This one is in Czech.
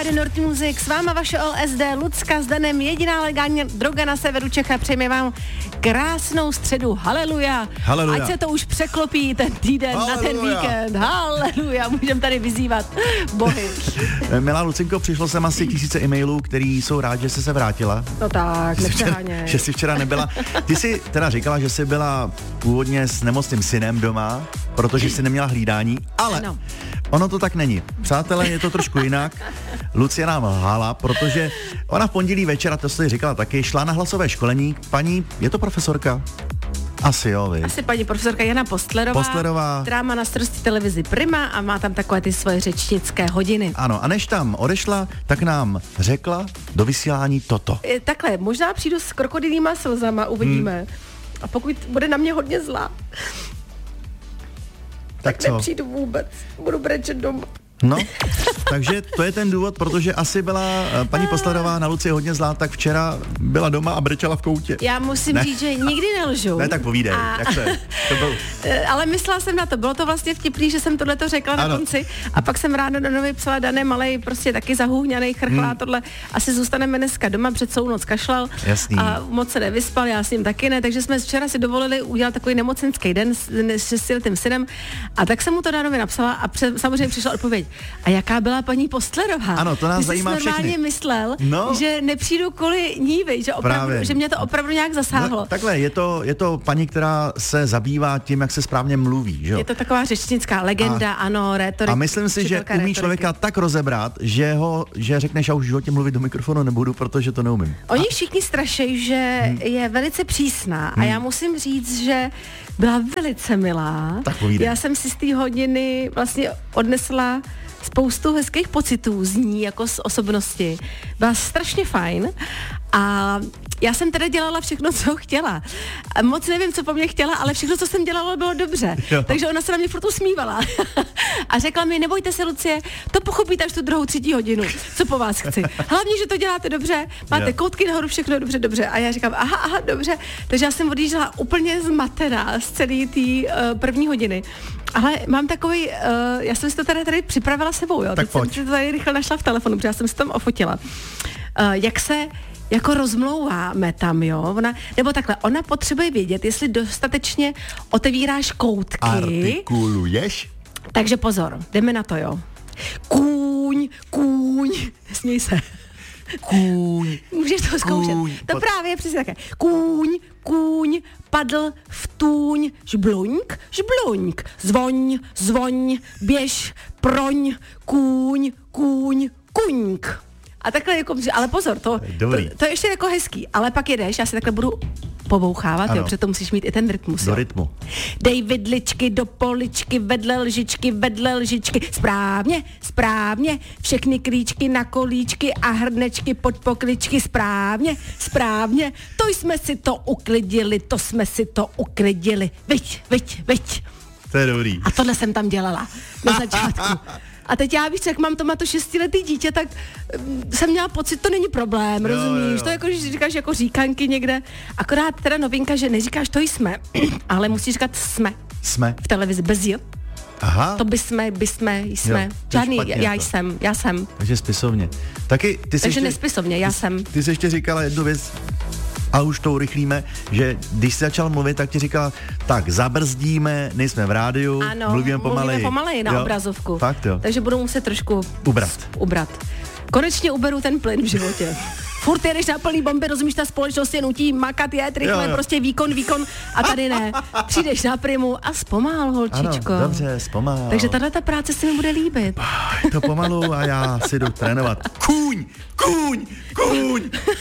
Rádio Nord Music, s váma vaše LSD, Lucka s Danem, jediná legální droga na severu Čech a přejeme vám krásnou středu, haleluja. Haleluja. Ať se to už překlopí ten týden haleluja. Na ten víkend, haleluja, můžeme tady vyzývat bohy. Milá Lucinko, přišlo sem asi 1000 e-mailů, který jsou rád, že jsi se vrátila. No tak, nepřeháněj. Že jsi včera nebyla. Ty jsi teda říkala, že jsi byla původně s nemocným synem doma, protože jsi neměla hlídání, ale ano. Ono to tak není. Přátelé, je to trošku jinak. Lucie nám lhala, protože ona v pondělí večer, a to jsi říkala taky, šla na hlasové školení. Paní, je to profesorka? Asi jo, vy. Asi paní profesorka Jana Postlerová, která má na starosti televizi Prima a má tam takové ty svoje řečnické hodiny. Ano, a než tam odešla, tak nám řekla do vysílání toto. Takhle, možná přijdu s krokodýlíma slzama, uvidíme. A pokud bude na mě hodně zlá, tak nepřijdu vůbec. Budu brečet doma. No, takže to je ten důvod, protože asi byla paní Postlerová na Lucii hodně zlá, tak včera byla doma a brečela v koutě. Já musím říct, že nikdy nelžu. Ne, tak povídej, jak to byl. Ale myslela jsem na to, bylo to vlastně vtipný, že jsem tohleto řekla na konci a pak jsem ráno do novy psala, Dané, malej, prostě taky zahůhňanej, chrchlá tohle, asi zůstaneme dneska doma, před celou noc kašlal. Jasný. A moc se nevyspal, já s ním taky ne, takže jsme včera si dovolili udělat takový nemocenský den s 6letým synem a tak jsem mu to ráno napsala a samozřejmě přišla odpověď. A jaká byla paní Postlerová? Ano, to nás zajímá všechny. Ty jsi normálně myslel, že nepřijdu kvůli ní, že opravdu, že mě to opravdu nějak zasáhlo. No, takhle, je to paní, která se zabývá tím, jak se správně mluví, že jo? Je to taková řečnická legenda, ano, rétorika. A myslím si, že umí člověka tak rozebrat, že řekneš, já už v životě mluvit do mikrofonu nebudu, protože to neumím. Oni všichni strašejí, že je velice přísná a já musím říct, že byla velice milá. Já jsem si z té hodiny vlastně odnesla spoustu hezkých pocitů z ní jako z osobnosti. Byla strašně fajn a já jsem teda dělala všechno, co chtěla. Moc nevím, co po mně chtěla, ale všechno, co jsem dělala, bylo dobře. Jo. Takže ona se na mě furt usmívala. A řekla mi, nebojte se, Lucie, to pochopíte až tu druhou, 3. hodinu, co po vás chci. Hlavně, že to děláte dobře, máte koutky nahoru, všechno dobře. A já říkám, aha, dobře. Takže já jsem odjížděla úplně zmatená z celé té první hodiny. Ale mám takový, já jsem si to tady připravila sebou, jo. Teď jsem si to tady rychle našla v telefonu, protože já jsem si tam ofotila. Jak se jako rozmlouváme tam, jo. Ona potřebuje vědět, jestli dostatečně otevíráš koutky. Artikuluješ? Takže pozor, jdeme na to, jo. Kůň, směj se. Kůň. Můžeš to zkoušet. To právě je přesně také. Kůň, padl v tůň, žbluňk, zvoň, běž, proň, kuňk. A takhle jako, ale pozor, to je ještě jako hezký, ale pak jedeš, já si takhle budu pobouchávat, jo, protože to musíš mít i ten rytmus. Do rytmu. Dej vidličky do poličky, vedle lžičky, správně, všechny klíčky na kolíčky a hrnečky pod pokličky, správně, to jsme si to uklidili, viď. To je dobrý. A tohle jsem tam dělala na začátku. A teď já víš, jak mám to 6letý dítě, tak jsem měla pocit, to není problém, rozumíš? Jo. To jako, že říkáš jako říkanky někde. Akorát teda novinka, že neříkáš to jsme, ale musíš říkat jsme. Jsme. V televizi bez j. Aha. To by jsme. Jo, žádný, já jsem. Takže spisovně. Takže nespisovně, já jsem. Ty jsi ještě říkala jednu věc, a už to urychlíme, že když jsi začal mluvit, tak ti říkala, tak zabrzdíme, nejsme v rádiu, mluvíme pomaleji na obrazovku. Fakt, jo. Takže budu muset trošku ubrat. Konečně uberu ten plyn v životě. Furt jedeš na plný bomby, rozumíš, ta společnost je nutí makat, rychle, prostě výkon a tady ne. Přijdeš na Primu a zpomal, holčičko. Ano, dobře, zpomal. Takže tato práce se mi bude líbit. To pomalu a já si jdu trénovat. Kůň!